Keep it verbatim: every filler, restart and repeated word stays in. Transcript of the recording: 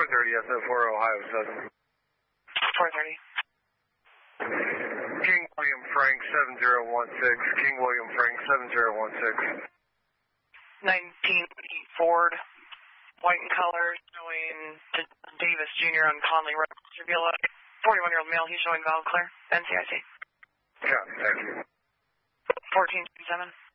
thirty, S O four, Ohio seven. four thirty. King William Frank seven zero one six. King William Frank seven zero one six. nineteen Ford, white in color, showing Davis Junior on Conley Road. forty-one-year-old male, he's showing valve clear. N C I C. Yeah, thank you. fourteen seven.